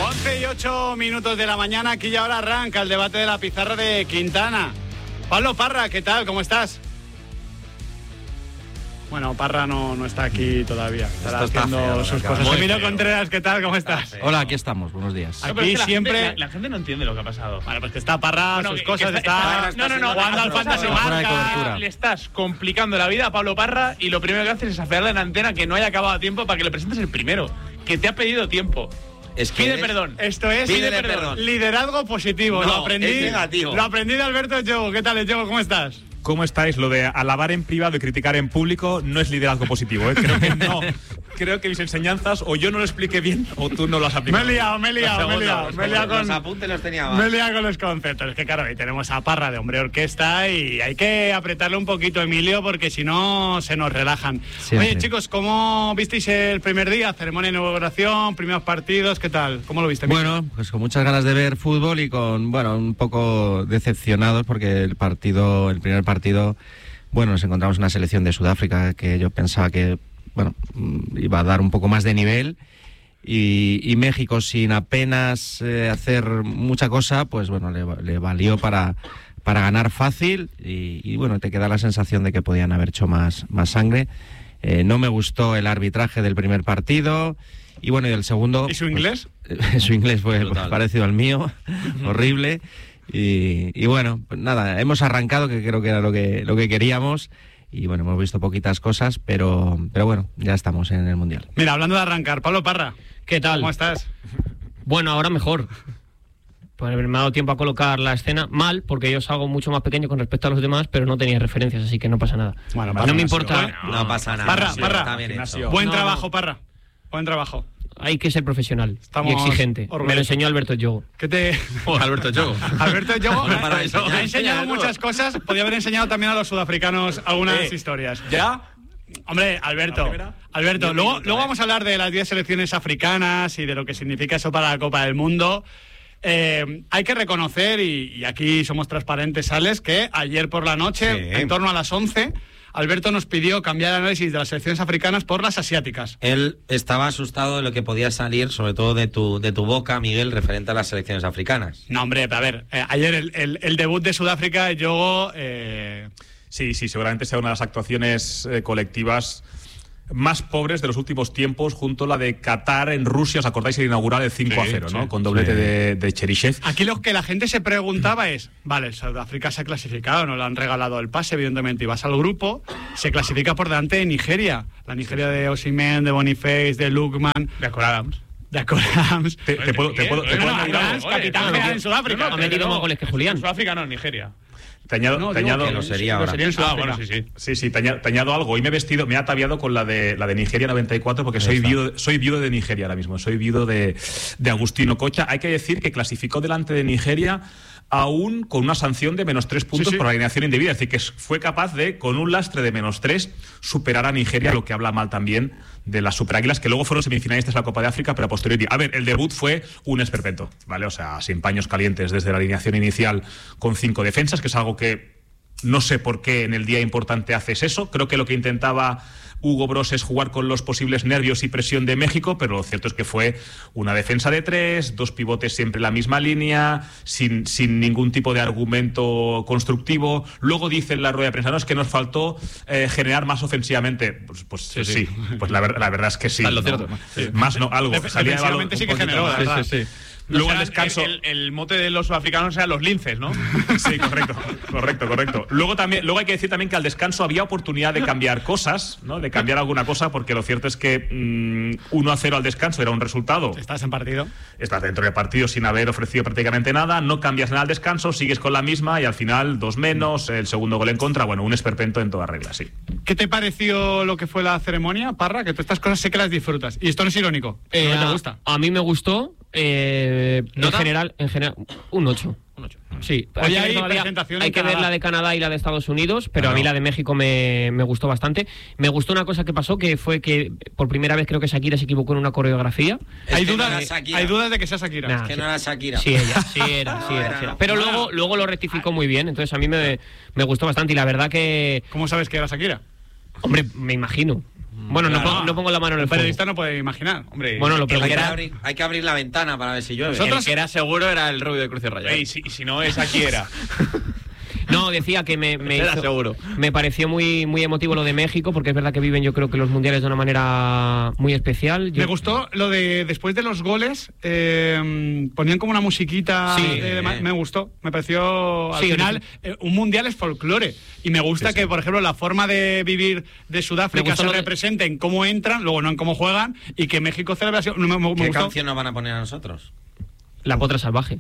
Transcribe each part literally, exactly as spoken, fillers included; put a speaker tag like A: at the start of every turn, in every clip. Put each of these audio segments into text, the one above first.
A: once y ocho minutos de la mañana, aquí y ahora arranca el debate de la pizarra de Quintana. Pablo Parra, ¿qué tal? ¿Cómo estás? Bueno, Parra no, no está aquí todavía. Estará
B: Esto
A: haciendo
B: está feo,
A: sus
B: acá.
A: cosas. Emilio Contreras, ¿qué tal? ¿Cómo estás?
B: Hola, aquí estamos. Buenos días.
A: Aquí
C: No, pero es que la
A: siempre...
C: Gente, la, la gente no entiende lo que ha pasado.
A: Vale, pues que está Parra,
C: Bueno,
A: sus
C: que-
A: cosas,
C: que
A: está,
C: está- no, no, no,
A: jugando al
C: no,
A: Fantasy
C: no, no,
B: fuera de
A: Marca.
B: cobertura.
C: Le estás complicando la vida a Pablo Parra y lo primero que haces es afearle en antena que no haya acabado a tiempo para que le presentes el primero, que te ha pedido tiempo.
B: Es que
C: Pide
B: es-
C: perdón.
A: Esto es
B: Pídele
A: pide
B: perdón.
A: liderazgo positivo.
B: No,
A: lo aprendí.
B: es negativo.
A: Lo aprendí de Alberto Yogo. ¿Qué tal, Yogo? ¿Cómo estás?
D: ¿Cómo estáis? Lo de alabar en privado y criticar en público no es liderazgo positivo, ¿eh? Creo que no. Creo que mis enseñanzas o yo no lo expliqué bien o tú no lo has
A: Me he
D: aplicado.
A: liado, me he liado, me he liado. Me he liado con,
B: Los apuntes los tenía
A: me he liado con los conceptos. Es que claro, ahí tenemos a Parra de hombre orquesta y hay que apretarle un poquito, Emilio, porque si no se nos relajan.
B: Siempre.
A: Oye, chicos, ¿cómo visteis el primer día? Ceremonia de inauguración, primeros partidos, ¿qué tal? ¿Cómo lo viste, Emilio?
E: Bueno, pues con muchas ganas de ver fútbol y con, bueno, un poco decepcionados porque el partido, el primer partido, bueno, nos encontramos una selección de Sudáfrica que yo pensaba que, bueno, mm, iba a dar un poco más de nivel y, y México sin apenas eh, hacer mucha cosa, pues bueno, le, le valió para, para ganar fácil y, y bueno, te queda la sensación de que podían haber hecho más, más sangre. Eh, no me gustó el arbitraje del primer partido y bueno, y del segundo...
A: ¿Y su inglés?
E: Pues, su inglés fue pues,
B: Brutal.
E: parecido al mío, horrible. Y, y bueno, pues nada, hemos arrancado, que creo que era lo que, lo que queríamos. Y bueno, hemos visto poquitas cosas, pero, pero bueno, ya estamos en el Mundial.
A: Mira, hablando de arrancar, Pablo Parra,
F: ¿Qué tal?
A: ¿cómo estás?
F: Bueno, ahora mejor. Pues me ha dado tiempo a colocar la escena mal, porque yo salgo mucho más pequeño con respecto a los demás, pero no tenía referencias, así que no pasa nada.
A: Bueno,
F: no me importa.
A: Bueno,
B: No pasa nada.
A: Parra,
B: sí,
A: Parra.
B: Está bien
D: Gimnasio.
B: hecho.
A: Buen
F: No,
A: trabajo,
F: no.
A: Parra. Buen trabajo.
F: Hay que ser profesional
A: Estamos
F: y exigente. Me
A: orgullosos.
F: lo enseñó Alberto Yogo.
A: ¿Qué te...?
B: Alberto Yogo.
A: Alberto Yogo
B: No para de
A: ha
B: enseñar.
A: ha enseñado muchas cosas. Podía haber enseñado también a los sudafricanos algunas
D: Eh,
A: historias.
D: ¿Ya?
A: Hombre, Alberto,
D: La primera.
A: Alberto,
B: Diez
A: luego,
B: minutos,
A: luego
B: eh.
A: vamos a hablar de las diez selecciones africanas y de lo que significa eso para la Copa del Mundo. Eh, hay que reconocer, y, y aquí somos transparentes, Alex, que ayer por la noche,
B: Sí.
A: en torno a las once, Alberto nos pidió cambiar el análisis de las selecciones africanas por las asiáticas.
B: Él estaba asustado de lo que podía salir, sobre todo de tu, de tu boca, Miguel, referente a las selecciones africanas.
A: No, hombre, a ver, eh, ayer el, el- el debut de Sudáfrica, Yogo... Eh,
D: Sí, sí, seguramente sea una de las actuaciones eh, colectivas más pobres de los últimos tiempos, junto a la de Qatar en Rusia. ¿Os acordáis el inaugural del cinco a cero,
A: sí,
D: ¿no? Con doblete
E: sí.
D: de, de Cheryshev.
A: Aquí lo que la gente se preguntaba es, vale, Sudáfrica se ha clasificado, no le han regalado el pase, evidentemente, y vas al grupo, se clasifica por delante de Nigeria. La Nigeria de Osimhen, de Boniface, de Lukman,
C: De acuerdo.
A: de Akorams.
D: Te, te puedo, te puedo, te
C: No,
D: puedo
C: no,
D: añadir
C: no,
D: algo.
A: Adams, capitán general en Sudáfrica.
F: Ha metido más goles que Julián.
C: Sudáfrica no, Nigeria.
D: Te añado,
A: No,
D: te
A: digo
D: añado-
B: que lo sería
A: lo
B: ahora.
A: sería en
C: Ah,
A: Sudáfrica.
C: bueno, sí, sí.
D: Sí, sí, te añado, te añado algo. Hoy me he vestido, me he ataviado con la de la de Nigeria noventa y cuatro porque soy
E: está.
D: viudo, soy viudo de Nigeria ahora mismo. Soy viudo de, de Agustino Cocha. Hay que decir que clasificó delante de Nigeria aún con una sanción de menos tres puntos
A: Sí, sí.
D: por alineación indebida. Es decir, que fue capaz de, con un lastre de menos tres, superar a Nigeria, lo que habla mal también de las superáguilas, que luego fueron semifinalistas de la Copa de África, pero a posteriori. A ver, el debut fue un esperpento, ¿vale? O sea, sin paños calientes desde la alineación inicial con cinco defensas, que es algo que no sé por qué en el día importante haces eso. Creo que lo que intentaba Hugo Bros es jugar con los posibles nervios y presión de México, pero lo cierto es que fue una defensa de tres, dos pivotes siempre en la misma línea, sin, sin ningún tipo de argumento constructivo. Luego dice en la rueda de prensa, no, es que nos faltó eh, generar más ofensivamente. Pues, pues sí, sí, pues la, ver- la verdad es que sí.
B: Está en lo
D: ¿no?
B: cierto.
D: Sí. Más no, algo.
A: Def-
D: Salía de balón
A: defensivamente
D: un
A: sí que
D: poquito
A: generó,
D: más.
A: la verdad.
D: Sí, sí, sí. Luego el
C: serán-
D: descanso.
C: El, el- el mote de los sudafricanos eran los linces, ¿no?
D: Sí, correcto, correcto, correcto. Luego también, luego hay que decir también que al descanso había oportunidad de cambiar cosas, ¿no? De cambiar alguna cosa, porque lo cierto es que mm, uno a cero al descanso era un resultado.
A: Estás en partido.
D: Estás dentro del partido sin haber ofrecido prácticamente nada, no cambias nada al descanso, sigues con la misma y al final dos menos, el segundo gol en contra, bueno, un esperpento en toda regla, sí.
A: ¿Qué te pareció lo que fue la ceremonia, Parra? Que tú estas cosas sé que las disfrutas. Y esto no es irónico.
F: Eh,
A: no te
F: a,
A: gusta.
F: a mí me gustó. Eh, en
A: ¿Nota?
F: general, en general, un ocho. Sí,
A: Hoy
F: hay que,
A: hay
F: ver, todavía-
A: presentación
F: hay
A: en
F: que ver
A: Canadá.
F: la de Canadá y la de Estados Unidos, pero
D: Claro.
F: a mí la de México me, me gustó bastante. Me gustó una cosa que pasó, que fue que por primera vez creo que Shakira se equivocó en una coreografía.
B: Es
A: Hay
B: que no
A: dudas,
B: era Shakira.
A: hay dudas de que sea Shakira.
F: Nah.
B: Es que no era Shakira.
F: Sí, ella, sí era, sí
B: No,
F: era,
B: era,
F: sí era.
B: no.
F: Pero
A: No
F: luego,
A: era.
F: luego lo rectificó muy bien, entonces a mí me, me gustó bastante y la verdad que,
A: ¿Cómo sabes que era Shakira?
F: hombre, me imagino. Bueno, no,
A: Claro.
F: pongo, no pongo la mano en el
A: El
F: fuego.
A: periodista no puede imaginar.
C: Hombre,
F: Bueno, lo
B: Hay que,
F: preguntará.
B: abrir, hay que abrir la ventana para ver si llueve.
A: Nosotros-
G: El que era seguro era el rubio de Cruz y Raya.
C: y si, y si no es aquí era.
F: No, decía que me, me,
G: Era
F: hizo-
G: seguro.
F: me pareció muy, muy emotivo lo de México, porque es verdad que viven, yo creo que los mundiales de una manera muy especial. Yo-
A: Me gustó lo de después de los goles, eh, ponían como una musiquita.
F: Sí.
A: de- de- me gustó. Me pareció, al
F: Sí,
A: final, eh, un mundial es folclore. Y me gusta
D: Sí, sí.
A: que, por ejemplo, la forma de vivir de
F: Me
A: Sudáfrica
F: gustó
A: se
F: lo de-
A: represente en cómo entran, luego no en cómo juegan, y que México celebre así. Me, me- me
B: ¿Qué
A: gustó.
B: canción nos van a poner a nosotros?
F: La potra salvaje.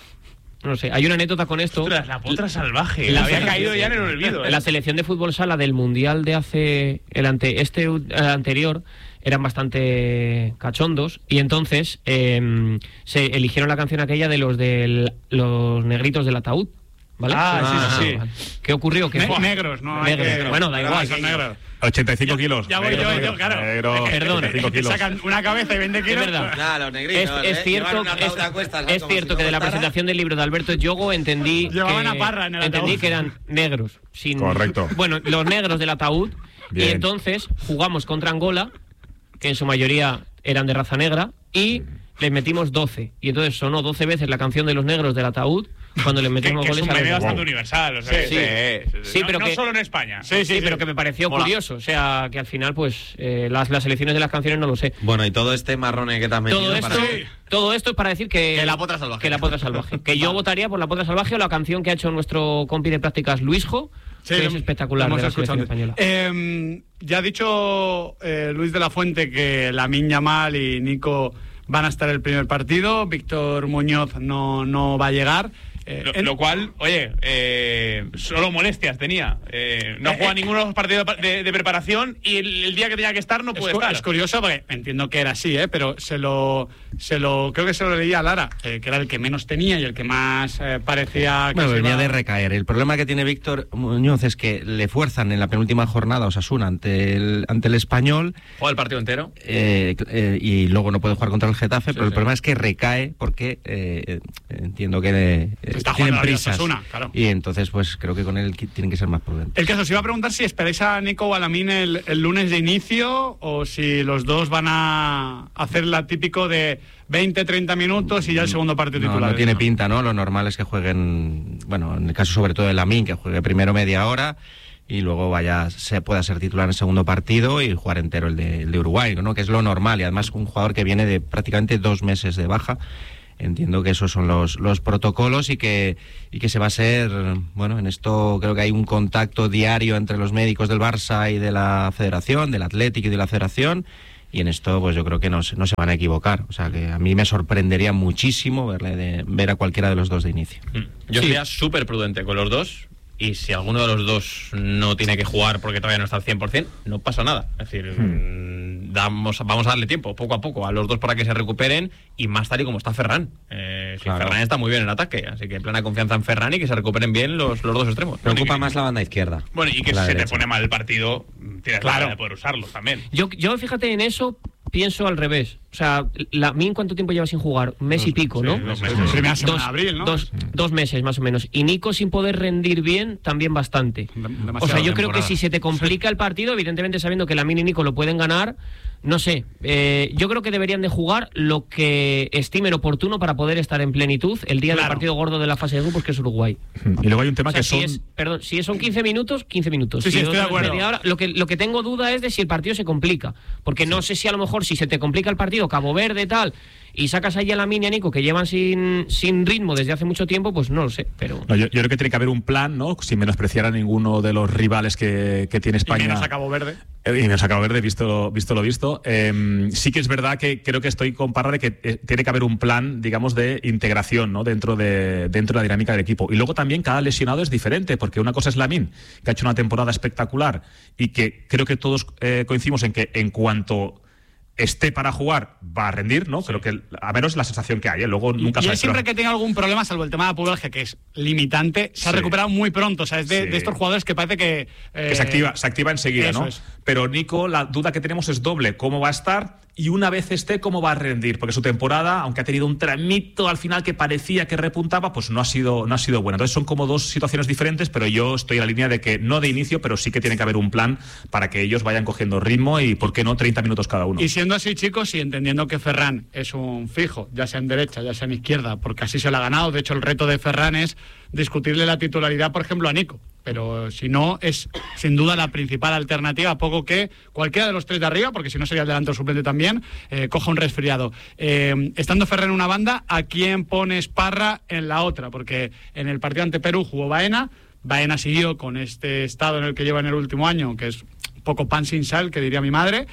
F: No sé, hay una anécdota con esto.
C: Ostras, la potra salvaje.
F: La-
C: La había caído ya en el olvido. ¿eh?
F: La selección de fútbol sala del mundial de hace el ante este el anterior eran bastante cachondos y entonces eh, se eligieron la canción aquella de los de los negritos del ataúd, ¿vale?
C: Ah, sí, sí, sí.
F: vale. ¿Qué ocurrió? Que
A: Ne-
F: fue-
A: negros, ¿no? Hay
F: Negros.
A: que-
F: Bueno, da
A: Claro,
F: igual.
A: son negros.
D: ochenta y cinco kilos.
A: Ya voy
D: Negro,
A: yo,
D: negro,
A: yo, claro.
D: negro,
F: Perdón.
D: ochenta y cinco kilos.
A: Sacan una cabeza y veinte
F: Es
A: kilos.
F: verdad.
B: Nah, los negritos,
F: Es, es
B: ¿eh?
F: cierto,
B: Llevan una
F: es,
B: flauta a cuestas, ¿no?
F: es
B: Como
F: cierto
B: si
F: que
B: no
F: de la
B: costara.
F: presentación del libro de Alberto Yogo entendí
A: Llevaban
F: que,
A: a Parra en el
F: entendí
A: ataúd.
F: que eran negros. Sin,
D: Correcto.
F: Bueno, los negros del ataúd.
D: Bien.
F: Y entonces jugamos contra Angola, que en su mayoría eran de raza negra, y les metimos doce. Y entonces sonó doce veces la canción de los negros del ataúd cuando les
C: Que,
F: metimos
C: que es
F: goles
C: un
F: a los
C: meme
F: negros.
C: bastante universal. O sea,
F: Sí,
C: sí,
F: sí, sí,
C: no,
F: pero
C: no
F: que-
C: solo en España.
F: Sí, sí, pero que me pareció
G: Mola.
F: curioso. O sea, que al final, pues, eh, las, las elecciones de las canciones no lo sé.
B: Bueno, y todo este marrone que te has metido
F: Todo esto,
B: para...
F: todo esto es para decir que...
G: Que la potra salvaje.
F: Que la potra salvaje. Que yo votaría por la potra salvaje o la canción que ha hecho nuestro compi de prácticas, Luisjo,
A: Sí,
F: que
A: lo-
F: es espectacular
A: lo
F: de la
A: hemos
F: selección
A: escuchado.
F: española.
A: Eh, ya ha dicho eh, Luis de la Fuente que Lamine Yamal y Nico van a estar el primer partido. Víctor Muñoz no, no va a llegar. Eh,
C: Lo,
A: en-
C: lo cual, oye, eh, solo molestias tenía. Eh, no
A: Eh,
C: juega
A: eh.
C: ninguno de los partidos de, de preparación y el, el día que tenía que estar no
A: es,
C: puede
A: cu-
C: estar.
A: es curioso porque entiendo que era así, ¿eh? Pero se lo, se lo creo que se lo leía a Lara, eh, que era el que menos tenía y el que más eh, parecía que
E: Bueno,
A: se
E: venía
A: iba-
E: de recaer. El problema que tiene Víctor Muñoz es que le fuerzan en la penúltima jornada Osasuna ante el, ante el Español
G: Juega el partido entero.
E: eh, eh, y luego no puede jugar contra el Getafe, pero el
G: sí.
E: problema es que recae porque eh, entiendo que eh,
A: Se está
E: tienen
A: jugando la vida
E: prisas.
A: Osasuna, claro.
E: Y entonces, pues creo que con él qui- tienen que ser más prudentes.
A: El caso, os iba a preguntar si esperáis a Nico o a Lamine el, el lunes de inicio o si los dos van a hacer la típico de veinte treinta minutos y ya el segundo partido
E: No,
A: titular.
E: no tiene pinta, ¿no? Lo normal es que jueguen, bueno, en el caso sobre todo de Lamine, que juegue primero media hora y luego vaya se pueda ser titular en el segundo partido y jugar entero el de, el de Uruguay, ¿no? Que es lo normal y además un jugador que viene de prácticamente dos meses de baja. Entiendo que esos son los, los protocolos y que, y que se va a ser, bueno, en esto creo que hay un contacto diario entre los médicos del Barça y de la Federación, del Atlético y de la Federación, y en esto pues yo creo que no, se- no se van a equivocar. O sea que a mí me sorprendería muchísimo verle de, ver a cualquiera de los dos de inicio.
G: Yo
F: Sí.
G: sería súper prudente con los dos. Y si alguno de los dos no tiene que jugar porque todavía no está al cien por ciento, no pasa nada. Es decir, mm, damos, vamos a darle tiempo, poco a poco, a los dos para que se recuperen y más tal y como está Ferran. Eh, si
B: Claro.
G: Ferran está muy bien en ataque, así que plena confianza en Ferran y que se recuperen bien los, los dos extremos.
B: Preocupa más la banda izquierda.
C: Bueno, y que
B: La
C: si se te
B: derecha.
C: pone mal el partido, tienes
A: Claro.
C: la manera de poder usarlos también.
F: Yo, yo, fíjate, en eso pienso al revés. O sea, Lamine, ¿cuánto tiempo lleva sin jugar? Un mes y pico, ¿no?
C: Sí, dos meses.
A: Primera semana
F: Dos,
A: de abril, ¿no?
F: dos, dos meses más o menos. Y Nico sin poder rendir bien, también bastante.
A: Dem-
F: O sea, yo creo que
A: temporada.
F: si se te complica el partido, evidentemente sabiendo que Lamine y Nico lo pueden ganar, no sé, eh, yo creo que deberían de jugar lo que estimen oportuno para poder estar en plenitud el día del
A: Claro.
F: partido gordo de la fase de grupos, que es Uruguay.
D: Y luego hay un tema
F: O sea,
D: que
F: si
D: son...
F: es, perdón, si son quince minutos, quince minutos.
A: Sí, sí,
F: Si
A: estoy de
F: otro es
A: acuerdo.
F: media hora, lo que, lo que tengo duda es de si el partido se complica. Porque no sé si a lo mejor si se te complica el partido, Cabo Verde, tal, y sacas ahí a Lamine y a Nico que llevan sin, sin ritmo desde hace mucho tiempo, pues no lo sé. Pero
D: No, yo, yo creo que tiene que haber un plan, ¿no? Sin menospreciar a ninguno de los rivales que, que tiene
A: Y
D: España.
A: menos a Cabo Verde.
D: Eh, Y me ha sacado verde, visto, visto lo visto. Eh, sí que es verdad que creo que estoy con Parra de que eh, tiene que haber un plan, digamos, de integración, ¿no? Dentro de, dentro de la dinámica del equipo. Y luego también cada lesionado es diferente, porque una cosa es Lamine, que ha hecho una temporada espectacular y que creo que todos eh, coincidimos en que en cuanto esté para jugar va a rendir, ¿no? Creo que a menos es la sensación que hay, ¿eh? Luego nunca
A: Y
D: sabes.
A: él siempre
D: pero-
A: que tenga algún problema, salvo el tema de la pubalgia, que es limitante, se ha
D: Sí.
A: recuperado muy pronto. O sea, es de,
D: Sí.
A: de estos jugadores que parece que... eh,
D: que se activa, se activa enseguida,
A: eso
D: ¿no?
A: es.
D: Pero Nico, la duda que tenemos es doble, ¿cómo va a estar? y una vez esté, cómo va a rendir, porque su temporada, aunque ha tenido un tramito al final que parecía que repuntaba, pues no ha sido, no ha sido buena. Entonces son como dos situaciones diferentes, pero yo estoy en la línea de que no de inicio, pero sí que tiene que haber un plan para que ellos vayan cogiendo ritmo y, ¿por qué no, treinta minutos cada uno?
A: Y siendo así, chicos, y entendiendo que Ferran es un fijo, ya sea en derecha, ya sea en izquierda, porque así se lo ha ganado. De hecho, el reto de Ferran es discutirle la titularidad, por ejemplo, a Nico. Pero si no, es sin duda la principal alternativa, a poco que cualquiera de los tres de arriba, porque si no sería el delantero suplente también, eh, coja un resfriado. Eh, estando Ferran en una banda, ¿a quién pones Parra en la otra? Porque en el partido ante Perú jugó Baena, Baena siguió con este estado en el que lleva en el último año, que es un poco pan sin sal, que diría mi madre.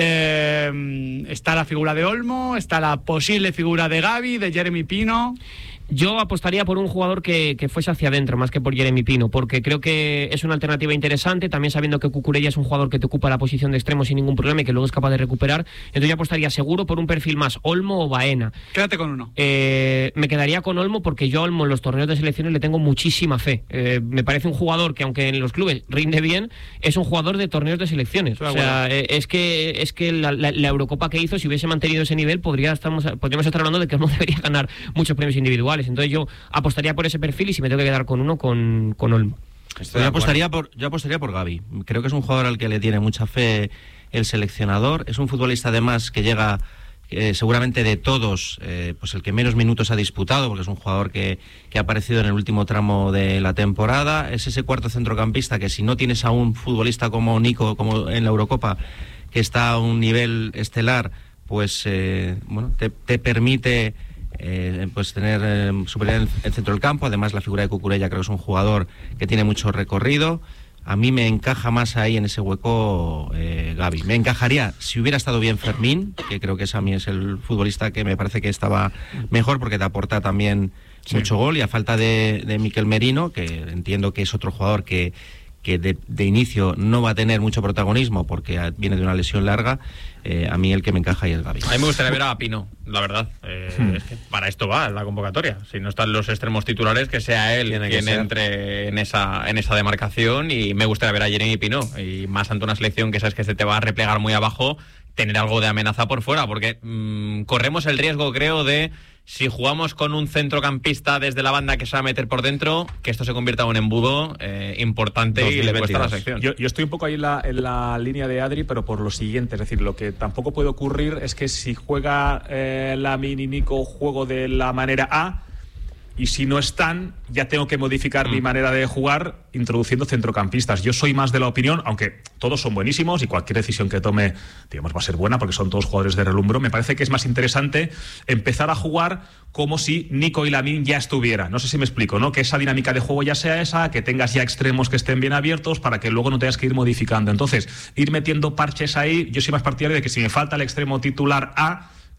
A: Eh, está la figura de Olmo, está la posible figura de Gavi, de Jeremy Pino.
F: Yo apostaría por un jugador que, que fuese hacia adentro, más que por Jeremy Pino, porque creo que es una alternativa interesante, también sabiendo que Cucurella es un jugador que te ocupa la posición de extremo sin ningún problema y que luego es capaz de recuperar. Entonces yo apostaría seguro por un perfil más Olmo o Baena.
A: Quédate con uno.
F: Eh, me quedaría con Olmo porque yo a Olmo en los torneos de selecciones le tengo muchísima fe. Eh, me parece un jugador que, aunque en los clubes rinde bien, es un jugador de torneos de selecciones. O sea, eh, es que, es que la, la, la Eurocopa que hizo, si hubiese mantenido ese nivel, podría estamos, podríamos estar hablando de que Olmo debería ganar muchos premios individuales. Entonces yo apostaría por ese perfil y si me tengo que quedar con uno, con, con Olmo.
E: Yo apostaría por, yo apostaría por Gavi. Creo que es un jugador al que le tiene mucha fe el seleccionador. Es un futbolista además que llega eh, seguramente de todos, eh, pues el que menos minutos ha disputado, porque es un jugador que, que ha aparecido en el último tramo de la temporada. Es ese cuarto centrocampista que, si no tienes a un futbolista como Nico, como en la Eurocopa, que está a un nivel estelar, pues eh, bueno, te, te permite Eh, pues tener eh, superioridad en el centro del campo. Además, la figura de Cucurella creo que es un jugador que tiene mucho recorrido. A mí me encaja más ahí en ese hueco eh, Gavi. Me encajaría si hubiera estado bien Fermín, que creo que es a mí es el futbolista que me parece que estaba mejor, porque te aporta también sí. mucho gol, y a falta de, de Mikel Merino, que entiendo que es otro jugador que que de, de inicio no va a tener mucho protagonismo porque viene de una lesión larga, eh, a mí el que me encaja ahí es Gavi.
G: A mí me gustaría ver a Pino, la verdad. Eh, hmm. Es que para esto va la convocatoria. Si no están los extremos titulares, que sea él Tiene quien entre en esa, en esa demarcación, y me gustaría ver a Jeremy Pino, y más ante una selección que sabes que se te va a replegar muy abajo, tener algo de amenaza por fuera, porque mmm, corremos el riesgo, creo, de si jugamos con un centrocampista desde la banda que se va a meter por dentro, que esto se convierta en un embudo eh, importante y le cuesta a la sección.
D: Yo, yo estoy un poco ahí en la, en la línea de Adri, pero por lo siguiente, es decir, lo que tampoco puede ocurrir es que si juega eh, Lamine y Nico, juego de la manera A, y si no están, ya tengo que modificar mm. mi manera de jugar introduciendo centrocampistas. Yo soy más de la opinión, aunque todos son buenísimos y cualquier decisión que tome, digamos, va a ser buena porque son todos jugadores de relumbro, me parece que es más interesante empezar a jugar como si Nico y Lamine ya estuvieran. No sé si me explico, ¿no? Que esa dinámica de juego ya sea esa, que tengas ya extremos que estén bien abiertos para que luego no tengas que ir modificando. Entonces, ir metiendo parches ahí, yo soy más partidario de que si me falta el extremo titular A,